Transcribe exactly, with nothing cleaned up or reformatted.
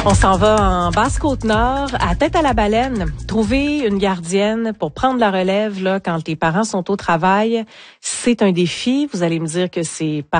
On s'en va en Basse-Côte-Nord, à Tête-à-la-Baleine. Trouver une gardienne pour prendre la relève là quand les parents sont au travail, c'est un défi. Vous allez me dire que c'est